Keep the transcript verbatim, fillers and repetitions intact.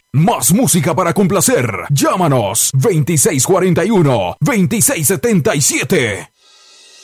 Más música para complacer. Llámanos veintiséis cuarenta y uno, veintiséis setenta y siete.